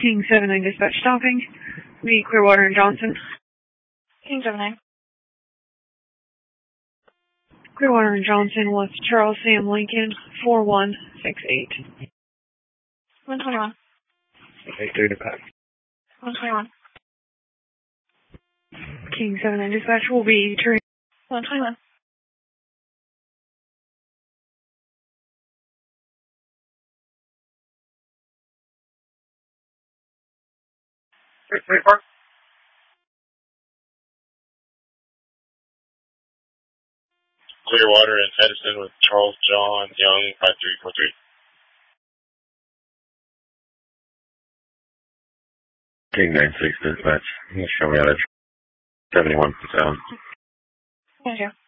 King 79 dispatch stopping. Me, Clearwater and Johnson. King 79. Clearwater and Johnson with Charles Sam Lincoln, 4168. 121. 83 to pass. 121. King 79 dispatch will be turning. 121. Clearwater and Edison with Charles John Young, 5343. King 96 dispatch. Show me out at 71 for 7. Thank you.